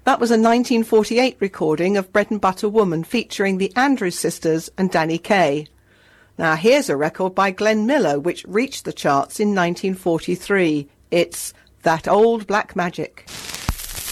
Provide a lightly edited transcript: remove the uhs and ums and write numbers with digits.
That was a 1948 recording of Bread and Butter Woman featuring the Andrews Sisters and Danny Kaye. Now here's a record by Glenn Miller which reached the charts in 1943. It's That Old Black Magic.